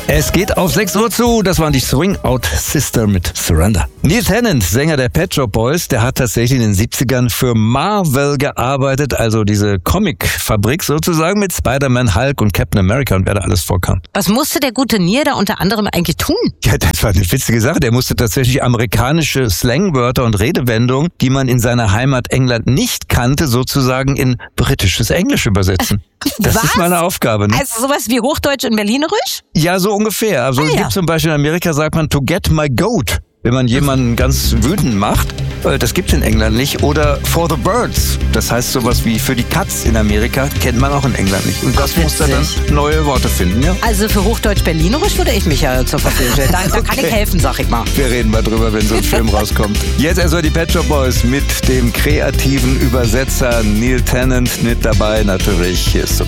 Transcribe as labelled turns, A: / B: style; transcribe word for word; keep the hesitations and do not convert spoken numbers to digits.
A: Es geht auf sechs Uhr zu. Das waren die Swing Out Sister mit Surrender. Neil Tennant, Sänger der Pet Shop Boys, der hat tatsächlich in den siebzigern für Marvel gearbeitet, also diese Comic-Fabrik sozusagen mit Spider-Man, Hulk und Captain America und wer da alles vorkam.
B: Was musste der gute Neil da unter anderem eigentlich tun?
A: Ja, das war eine witzige Sache. Der musste tatsächlich amerikanische Slangwörter und Redewendungen, die man in seiner Heimat England nicht kannte, sozusagen in britisches Englisch übersetzen. Das
B: Was?
A: ist meine Aufgabe. Ne?
B: Also sowas wie Hochdeutsch und Berlinerisch?
A: Ja, so ungefähr. Also
B: Ah,
A: es
B: ja.
A: gibt zum Beispiel in Amerika, sagt man to get my goat, wenn man jemanden ganz wütend macht. Das gibt's in England nicht. Oder for the birds. Das heißt sowas wie für die Katz in Amerika, kennt man auch in England nicht. Und das
B: Ach,
A: muss dann
B: witzig.
A: neue Worte finden, ja?
B: Also für Hochdeutsch Berlinerisch würde ich mich ja zur Verfügung stellen. Da, da kann
A: Okay.
B: ich helfen, sag ich mal.
A: Wir reden mal drüber, wenn so ein Film rauskommt. Jetzt erstmal die Pet Shop Boys mit dem kreativen Übersetzer Neil Tennant mit dabei natürlich. Hier ist